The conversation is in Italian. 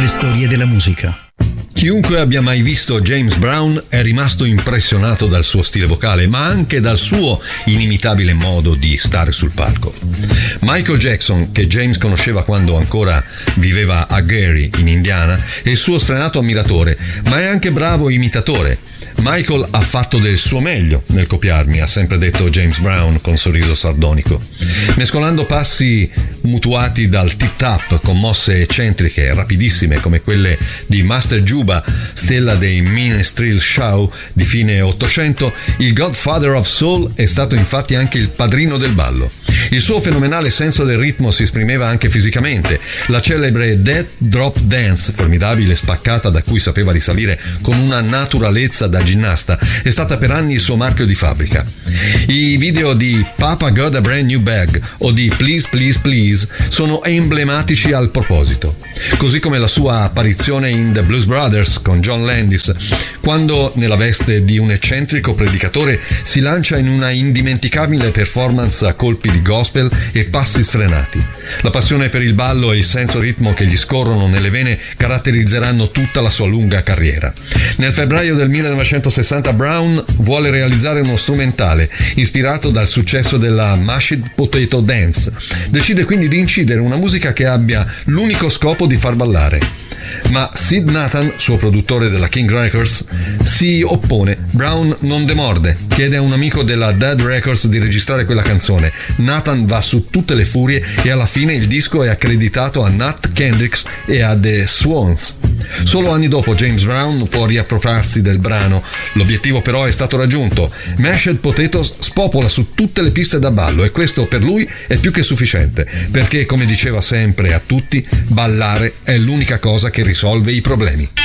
le storie della musica. Chiunque abbia mai visto James Brown è rimasto impressionato dal suo stile vocale, ma anche dal suo inimitabile modo di stare sul palco. Michael Jackson, che James conosceva quando ancora viveva a Gary, in Indiana, è il suo sfrenato ammiratore, ma è anche bravo imitatore. Michael ha fatto del suo meglio nel copiarmi, ha sempre detto James Brown con sorriso sardonico. Mescolando passi mutuati dal tip-tap con mosse eccentriche, rapidissime come quelle di Master Juba, stella dei Minstrel Show di fine Ottocento, il Godfather of Soul è stato infatti anche il padrino del ballo. Il suo fenomenale senso del ritmo si esprimeva anche fisicamente. La celebre Death Drop Dance, formidabile spaccata da cui sapeva risalire con una naturalezza da ginnasta, è stata per anni il suo marchio di fabbrica. I video di Papa Got a Brand New Bag o di Please Please Please sono emblematici al proposito, così come la sua apparizione in The Blues Brothers con John Landis, quando nella veste di un eccentrico predicatore si lancia in una indimenticabile performance a colpi di gospel e passi sfrenati. La passione per il ballo e il senso ritmo che gli scorrono nelle vene caratterizzeranno tutta la sua lunga carriera. Nel febbraio del 1960 Brown vuole realizzare uno strumentale ispirato dal successo della Mashed Potato Dance. Decide quindi di incidere una musica che abbia l'unico scopo di far ballare. Ma Sid Nathan, suo produttore della King Records, si oppone. Brown non demorde, chiede a un amico della Dead Records di registrare quella canzone. Nathan va su tutte le furie e alla fine il disco è accreditato a Nat Kendricks e a The Swans. Solo anni dopo James Brown può riappropriarsi del brano. L'obiettivo però è stato raggiunto. Mashed Potatoes spopola su tutte le piste da ballo e questo per lui è più che sufficiente, perché come diceva sempre a tutti, ballare è l'unica cosa che risolve i problemi.